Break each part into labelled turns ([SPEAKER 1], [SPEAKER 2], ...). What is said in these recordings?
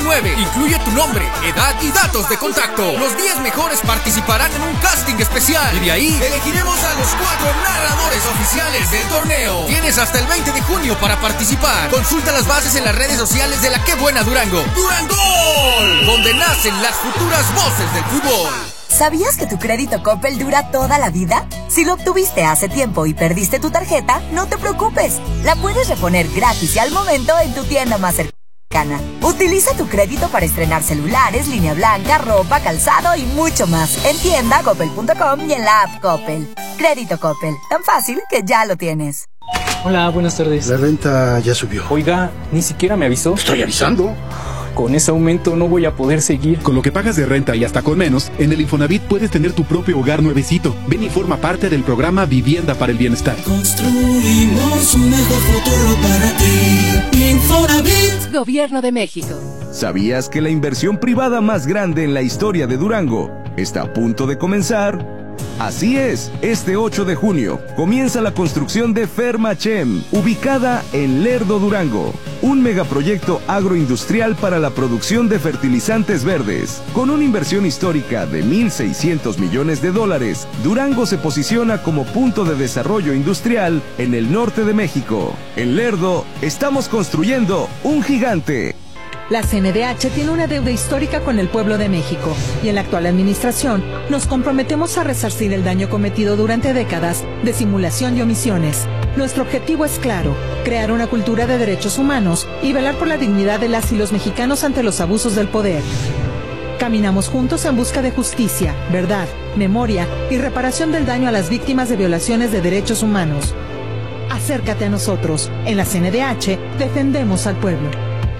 [SPEAKER 1] 19. Incluye tu nombre, edad y datos de contacto. Los 10 mejores participarán en un casting especial y de ahí elegiremos a los 4 narradores oficiales del torneo. Tienes hasta el 20 de junio para participar. Consulta las bases en las redes sociales de la Qué Buena Durango. ¡Durangol! Donde nacen las futuras voces del fútbol.
[SPEAKER 2] ¿Sabías que tu crédito Coppel dura toda la vida? Si lo obtuviste hace tiempo y perdiste tu tarjeta, no te preocupes. La puedes reponer gratis y al momento en tu tienda más cercana. Utiliza tu crédito para estrenar celulares, línea blanca, ropa, calzado y mucho más. En tienda coppel.com y en la app Coppel. Crédito Coppel, tan fácil que ya lo tienes.
[SPEAKER 3] Hola, buenas tardes.
[SPEAKER 4] La renta ya subió.
[SPEAKER 3] Oiga, ni siquiera me avisó.
[SPEAKER 4] Estoy avisando.
[SPEAKER 3] Con ese aumento no voy a poder seguir.
[SPEAKER 5] Con lo que pagas de renta y hasta con menos, en el Infonavit puedes tener tu propio hogar nuevecito. Ven y forma parte del programa Vivienda para el Bienestar.
[SPEAKER 6] Construimos un mejor futuro para ti. Infonavit.
[SPEAKER 7] Gobierno de México.
[SPEAKER 8] ¿Sabías que la inversión privada más grande en la historia de Durango está a punto de comenzar? Así es, este 8 de junio comienza la construcción de Fermachem, ubicada en Lerdo, Durango. Un megaproyecto agroindustrial para la producción de fertilizantes verdes. Con una inversión histórica de $1,600 millones, Durango se posiciona como punto de desarrollo industrial en el norte de México. En Lerdo, estamos construyendo un gigante.
[SPEAKER 9] La CNDH tiene una deuda histórica con el pueblo de México y en la actual administración nos comprometemos a resarcir el daño cometido durante décadas de simulación y omisiones. Nuestro objetivo es claro, crear una cultura de derechos humanos y velar por la dignidad de las y los mexicanos ante los abusos del poder. Caminamos juntos en busca de justicia, verdad, memoria y reparación del daño a las víctimas de violaciones de derechos humanos. Acércate a nosotros. En la CNDH defendemos al pueblo.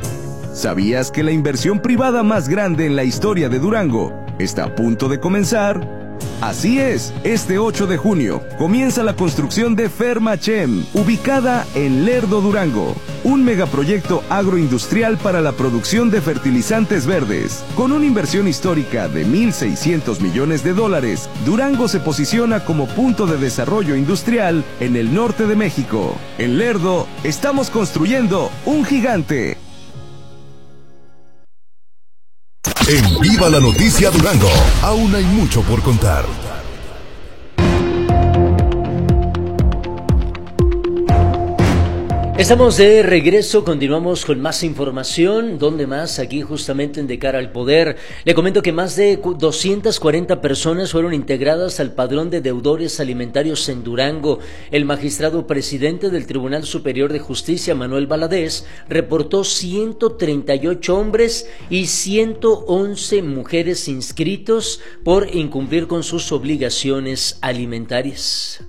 [SPEAKER 8] ¿Sabías que la inversión privada más grande en la historia de Durango está a punto de comenzar? Así es, este 8 de junio comienza la construcción de Fermachem, ubicada en Lerdo, Durango. Un megaproyecto agroindustrial para la producción de fertilizantes verdes. Con una inversión histórica de $1,600 millones, Durango se posiciona como punto de desarrollo industrial en el norte de México. En Lerdo, estamos construyendo un gigante.
[SPEAKER 10] En Viva la Noticia Durango, aún hay mucho por contar.
[SPEAKER 11] Estamos de regreso, continuamos con más información. ¿Dónde más? Aquí justamente en De Cara al Poder. Le comento que más de 240 personas fueron integradas al padrón de deudores alimentarios en Durango. El magistrado presidente del Tribunal Superior de Justicia, Manuel Valadez, reportó 138 hombres y 111 mujeres inscritos por incumplir con sus obligaciones alimentarias.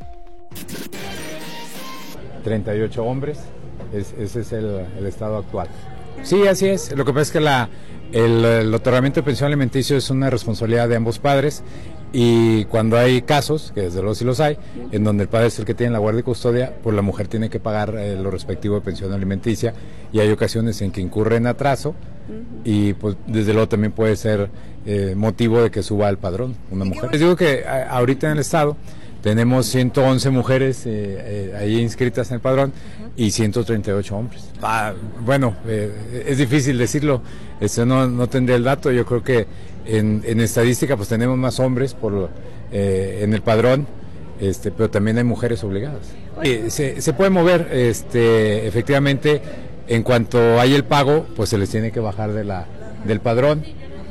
[SPEAKER 12] 38 hombres, ese es el estado actual. Sí, así es. Lo que pasa es que el otorgamiento de pensión alimenticio es una responsabilidad de ambos padres y cuando hay casos, que desde luego sí los hay, en donde el padre es el que tiene la guardia y custodia, pues la mujer tiene que pagar lo respectivo de pensión alimenticia y hay ocasiones en que incurre en atraso y pues desde luego también puede ser motivo de que suba al padrón una mujer. Les digo que ahorita en el estado tenemos 111 mujeres ahí inscritas en el padrón y 138 hombres. Bueno, es difícil decirlo, no tendré el dato. Yo creo que en estadística pues tenemos más hombres en el padrón, pero también hay mujeres obligadas. Se puede mover, efectivamente, en cuanto hay el pago, pues se les tiene que bajar del padrón.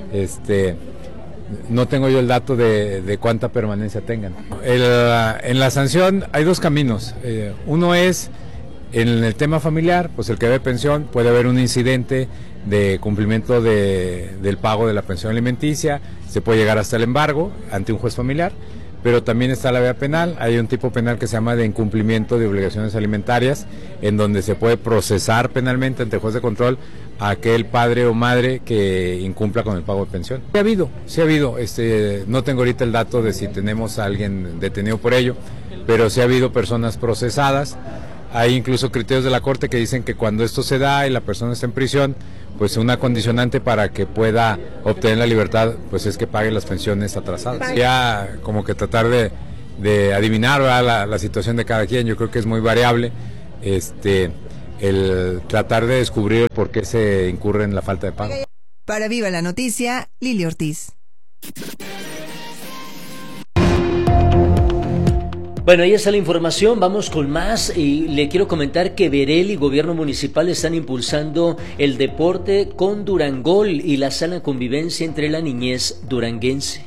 [SPEAKER 12] No tengo yo el dato de cuánta permanencia tengan. En la sanción hay dos caminos. Uno es, en el tema familiar, pues el que debe pensión, puede haber un incidente de cumplimiento del pago de la pensión alimenticia, se puede llegar hasta el embargo ante un juez familiar, pero también está la vía penal. Hay un tipo penal que se llama de incumplimiento de obligaciones alimentarias, en donde se puede procesar penalmente ante el juez de control a aquel padre o madre que incumpla con el pago de pensión. Sí ha habido, no tengo ahorita el dato de si tenemos a alguien detenido por ello, pero sí ha habido personas procesadas. Hay incluso criterios de la Corte que dicen que cuando esto se da y la persona está en prisión, pues una condicionante para que pueda obtener la libertad, pues es que pague las pensiones atrasadas. Ya como que tratar de adivinar la situación de cada quien, yo creo que es muy variable, el tratar de descubrir por qué se incurre en la falta de pago.
[SPEAKER 7] Para Viva la Noticia, Lili Ortiz.
[SPEAKER 11] Bueno, ahí está la información, vamos con más y le quiero comentar que Berel y Gobierno Municipal están impulsando el deporte con Durangol y la sana convivencia entre la niñez duranguense.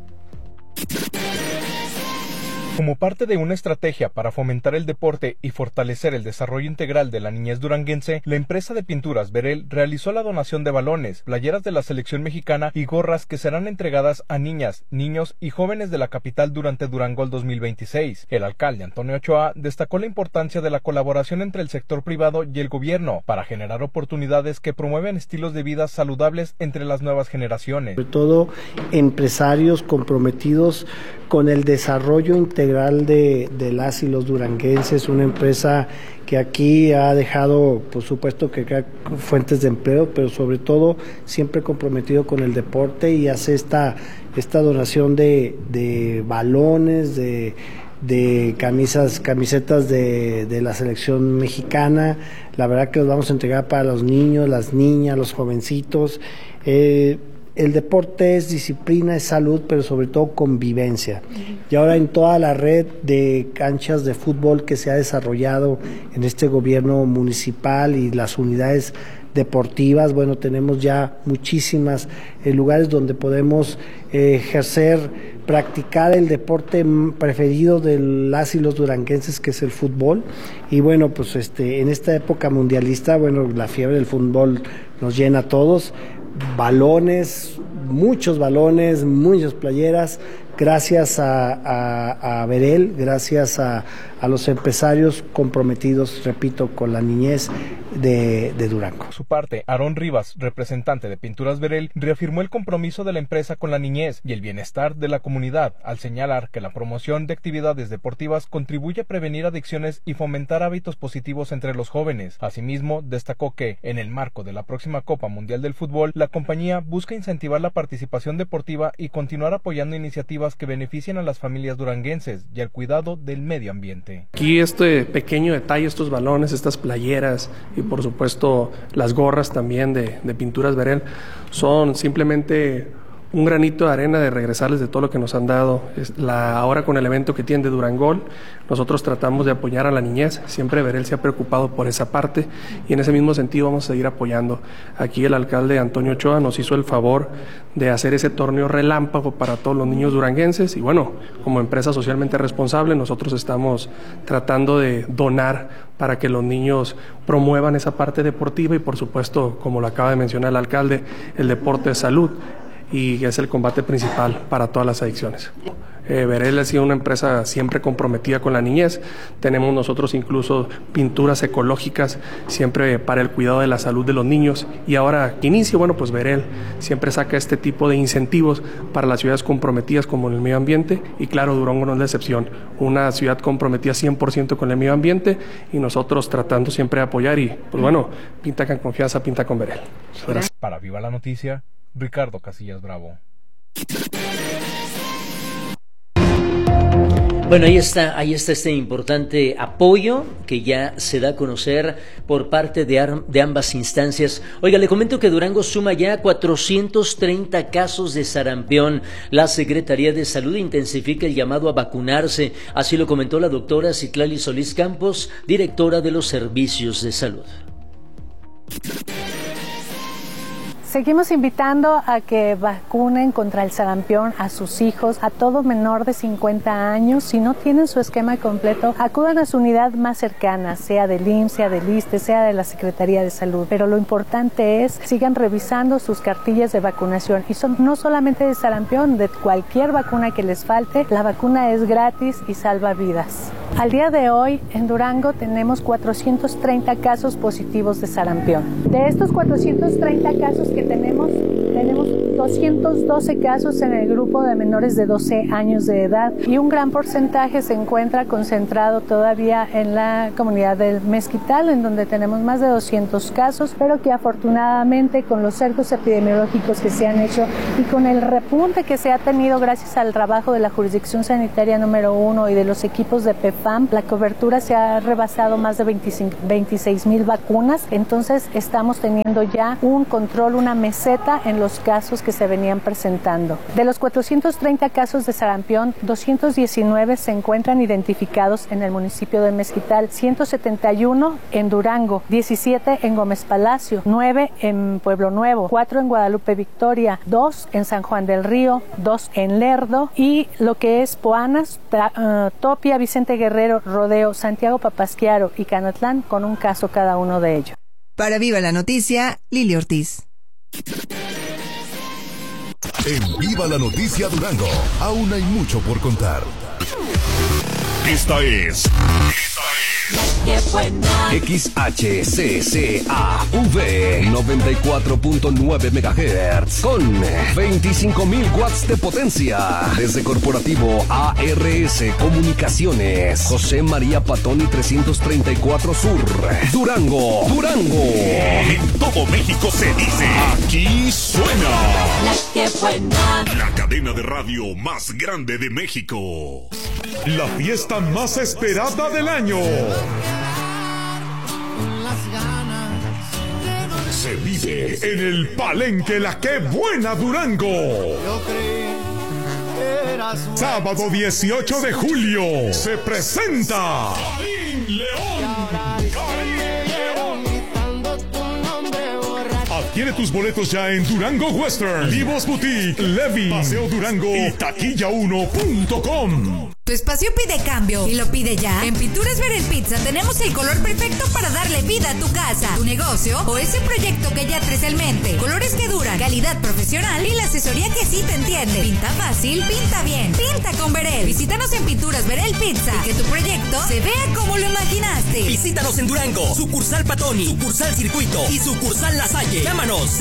[SPEAKER 13] Como parte de una estrategia para fomentar el deporte y fortalecer el desarrollo integral de la niñez duranguense, la empresa de pinturas Berel realizó la donación de balones, playeras de la selección mexicana y gorras que serán entregadas a niñas, niños y jóvenes de la capital durante Durangol 2026. El alcalde Antonio Ochoa destacó la importancia de la colaboración entre el sector privado y el gobierno para generar oportunidades que promueven estilos de vida saludables entre las nuevas generaciones.
[SPEAKER 14] Sobre todo empresarios comprometidos con el desarrollo integral de las y los duranguenses, una empresa que aquí ha dejado, por supuesto, que crea fuentes de empleo, pero sobre todo siempre comprometido con el deporte y hace esta donación de balones, de camisetas de la selección mexicana. La verdad que los vamos a entregar para los niños, las niñas, los jovencitos. El deporte es disciplina, es salud, pero sobre todo convivencia. Y ahora en toda la red de canchas de fútbol que se ha desarrollado en este gobierno municipal y las unidades deportivas, bueno, tenemos ya muchísimas lugares donde podemos practicar el deporte preferido de las y los duranguenses, que es el fútbol. Y bueno, pues en esta época mundialista, bueno, la fiebre del fútbol nos llena a todos. Balones, muchas playeras, gracias a Berel, gracias a los empresarios comprometidos, repito, con la niñez de Durango.
[SPEAKER 13] Por su parte, Aarón Rivas, representante de Pinturas Berel, reafirmó el compromiso de la empresa con la niñez y el bienestar de la comunidad, al señalar que la promoción de actividades deportivas contribuye a prevenir adicciones y fomentar hábitos positivos entre los jóvenes. Asimismo, destacó que, en el marco de la próxima Copa Mundial del Fútbol, la compañía busca incentivar la participación deportiva y continuar apoyando iniciativas que beneficien a las familias duranguenses y al cuidado del medio ambiente.
[SPEAKER 15] Aquí este pequeño detalle, estos balones, estas playeras y por supuesto las gorras también de Pinturas Berel son simplemente un granito de arena de regresarles de todo lo que nos han dado. Ahora con el evento que tiene de Durangol, nosotros tratamos de apoyar a la niñez, siempre Berel se ha preocupado por esa parte y en ese mismo sentido vamos a seguir apoyando. Aquí el alcalde Antonio Ochoa nos hizo el favor de hacer ese torneo relámpago para todos los niños duranguenses y bueno, como empresa socialmente responsable nosotros estamos tratando de donar para que los niños promuevan esa parte deportiva y por supuesto, como lo acaba de mencionar el alcalde, el deporte es salud y es el combate principal para todas las adicciones. Berel ha sido una empresa siempre comprometida con la niñez. Tenemos nosotros incluso pinturas ecológicas siempre para el cuidado de la salud de los niños. Y ahora que inicia, bueno, pues Berel siempre saca este tipo de incentivos para las ciudades comprometidas como el medio ambiente. Y claro, Durango no es la excepción. Una ciudad comprometida 100% con el medio ambiente y nosotros tratando siempre de apoyar. Y pues bueno, pinta con confianza, pinta con Berel.
[SPEAKER 13] Gracias. Para Viva la Noticia, Ricardo Casillas Bravo.
[SPEAKER 11] Bueno, ahí está este importante apoyo que ya se da a conocer por parte de ambas instancias. Oiga, le comento que Durango suma ya 430 casos de sarampión. La Secretaría de Salud intensifica el llamado a vacunarse. Así lo comentó la doctora Citlali Solís Campos, directora de los servicios de salud.
[SPEAKER 16] Seguimos invitando a que vacunen contra el sarampión a sus hijos, a todo menor de 50 años. Si no tienen su esquema completo, acudan a su unidad más cercana, sea del IMSS, sea del ISSSTE, sea de la Secretaría de Salud. Pero lo importante es sigan revisando sus cartillas de vacunación. Y no solamente de sarampión, de cualquier vacuna que les falte, la vacuna es gratis y salva vidas. Al día de hoy, en Durango tenemos 430 casos positivos de sarampión. De estos 430 casos que tenemos, Tenemos 212 casos en el grupo de menores de 12 años de edad y un gran porcentaje se encuentra concentrado todavía en la comunidad del Mezquital, en donde tenemos más de 200 casos, pero que afortunadamente con los cercos epidemiológicos que se han hecho y con el repunte que se ha tenido gracias al trabajo de la Jurisdicción Sanitaria número 1 y de los equipos de PEFAM, la cobertura se ha rebasado más de 26,000 vacunas, entonces estamos teniendo ya un control, una meseta en los casos que se venían presentando. De los 430 casos de sarampión, 219 se encuentran identificados en el municipio de Mezquital, 171 en Durango, 17 en Gómez Palacio, 9 en Pueblo Nuevo, 4 en Guadalupe Victoria, 2 en San Juan del Río, 2 en Lerdo y lo que es Poanas, Topia, Vicente Guerrero, Rodeo, Santiago Papasquiaro y Canatlán con un caso cada uno de ellos.
[SPEAKER 7] Para Viva la Noticia, Lili Ortiz.
[SPEAKER 10] En Viva la Noticia Durango, aún hay mucho por contar.
[SPEAKER 17] Esta es XHCCAV 94.9 MHz con 25,000 watts de potencia. Desde Corporativo ARS Comunicaciones, José María Patoni 334 Sur, Durango. En todo México se dice, aquí suena la cadena de radio más grande de México. La fiesta más esperada del año se vive en el Palenque La Qué Buena Durango. Sábado 18 de julio se presenta Adquiere tus boletos ya en Durango Western, Vivos Boutique, Levi, Paseo Durango y taquilla1.com.
[SPEAKER 18] Tu espacio pide cambio y lo pide ya. En Pinturas Verel Pizza tenemos el color perfecto para darle vida a tu casa, tu negocio o ese proyecto que ya traes en mente. Colores que duran, calidad profesional y la asesoría que sí te entiende. Pinta fácil, pinta bien, pinta con Verel. Visítanos en Pinturas Verel Pizza y que tu proyecto se vea como lo imaginaste.
[SPEAKER 19] Visítanos en Durango, sucursal Patoni, sucursal Circuito y sucursal La Salle. Llámanos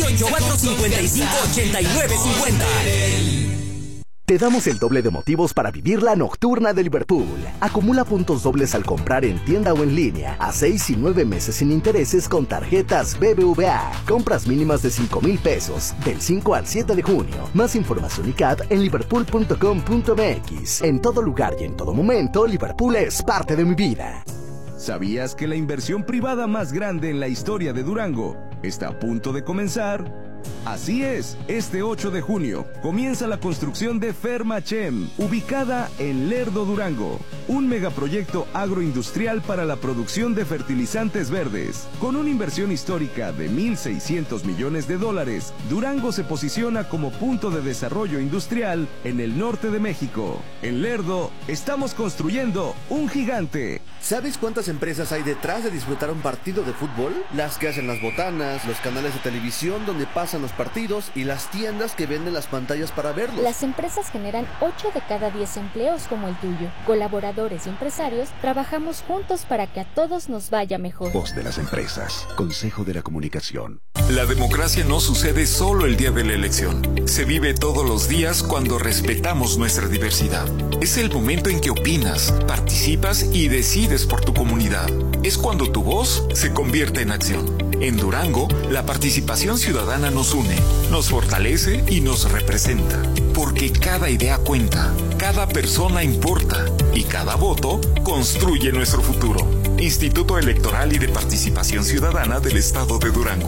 [SPEAKER 19] 618-455-8950.
[SPEAKER 20] Te damos el doble de motivos para vivir la nocturna de Liverpool. Acumula puntos dobles al comprar en tienda o en línea, a 6 y 9 meses sin intereses con tarjetas BBVA. Compras mínimas de 5,000 pesos, del 5 al 7 de junio. Más información y CAT en liverpool.com.mx. En todo lugar y en todo momento, Liverpool es parte de mi vida.
[SPEAKER 8] ¿Sabías que la inversión privada más grande en la historia de Durango está a punto de comenzar? Así es, este 8 de junio comienza la construcción de Fermachem, ubicada en Lerdo, Durango, un megaproyecto agroindustrial para la producción de fertilizantes verdes. Con una inversión histórica de $1,600 millones, Durango se posiciona como punto de desarrollo industrial en el norte de México. En Lerdo estamos construyendo un gigante.
[SPEAKER 21] ¿Sabes cuántas empresas hay detrás de disfrutar un partido de fútbol? Las que hacen las botanas, los canales de televisión donde pasan los partidos y las tiendas que venden las pantallas para verlos.
[SPEAKER 22] Las empresas generan 8 de cada 10 empleos como el tuyo. Colaboradores y empresarios trabajamos juntos para que a todos nos vaya mejor.
[SPEAKER 10] Voz de las empresas, Consejo de la Comunicación.
[SPEAKER 23] La democracia no sucede solo el día de la elección. Se vive todos los días cuando respetamos nuestra diversidad. Es el momento en que opinas, participas y decides por tu comunidad. Es cuando tu voz se convierte en acción. En Durango, la participación ciudadana nos une, nos fortalece y nos representa. Porque cada idea cuenta, cada persona importa y cada voto construye nuestro futuro. Instituto Electoral y de Participación Ciudadana del Estado de Durango.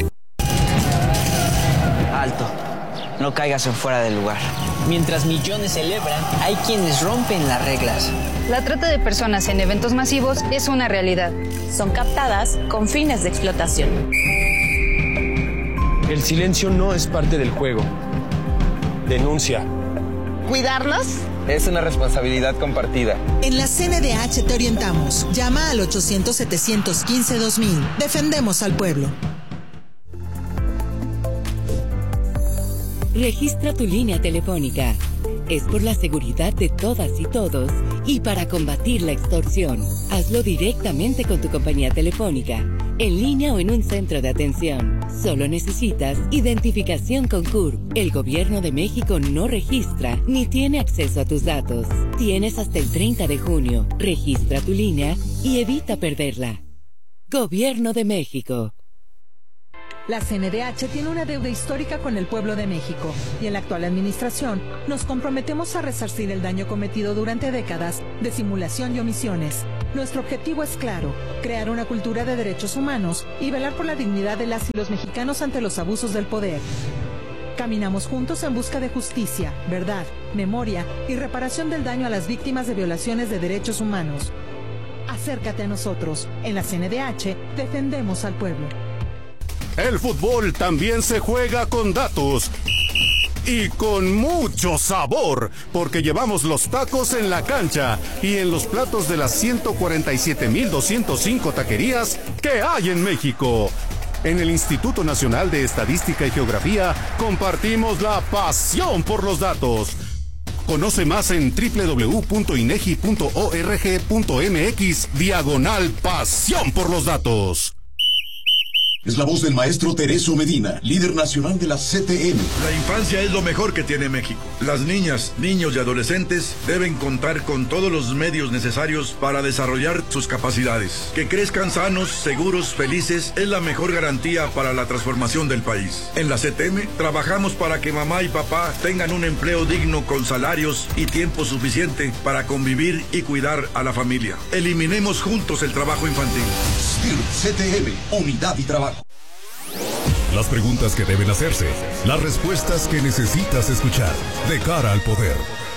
[SPEAKER 24] Alto, no caigas en fuera del lugar. Mientras millones celebran, hay quienes rompen las reglas.
[SPEAKER 25] La trata de personas en eventos masivos es una realidad.
[SPEAKER 26] Son captadas con fines de explotación.
[SPEAKER 27] El silencio no es parte del juego. Denuncia.
[SPEAKER 28] ¿Cuidarnos?
[SPEAKER 24] Es una responsabilidad compartida.
[SPEAKER 29] En la CNDH te orientamos. Llama al 800-715-2000. Defendemos al pueblo.
[SPEAKER 30] Registra tu línea telefónica.
[SPEAKER 1] Es por la seguridad de todas y todos y para combatir la extorsión. Hazlo directamente con tu compañía telefónica, en línea o en un centro de atención. Solo necesitas identificación con CURP. El Gobierno de México no registra ni tiene acceso a tus datos. Tienes hasta el 30 de junio. Registra tu línea y evita perderla. Gobierno de México.
[SPEAKER 2] La CNDH tiene una deuda histórica con el pueblo de México y en la actual administración nos comprometemos a resarcir el daño cometido durante décadas de simulación y omisiones. Nuestro objetivo es claro, crear una cultura de derechos humanos y velar por la dignidad de las y los mexicanos ante los abusos del poder. Caminamos juntos en busca de justicia, verdad, memoria y reparación del daño a las víctimas de violaciones de derechos humanos. Acércate a nosotros. En la CNDH defendemos al pueblo.
[SPEAKER 3] El fútbol también se juega con datos y con mucho sabor, porque llevamos los tacos en la cancha y en los platos de las 147,205 taquerías que hay en México. En el Instituto Nacional de Estadística y Geografía compartimos la pasión por los datos. Conoce más en www.inegi.org.mx/pasión por los datos.
[SPEAKER 10] Es la voz del maestro Tereso Medina, líder nacional de la CTM.
[SPEAKER 4] La infancia es lo mejor que tiene México. Las niñas, niños y adolescentes deben contar con todos los medios necesarios para desarrollar sus capacidades. Que crezcan sanos, seguros, felices es la mejor garantía para la transformación del país. En la CTM trabajamos para que mamá y papá tengan un empleo digno con salarios y tiempo suficiente para convivir y cuidar a la familia. Eliminemos juntos el trabajo infantil.
[SPEAKER 10] CTM, unidad y trabajo. Las preguntas que deben hacerse, las respuestas que necesitas escuchar. De cara al poder.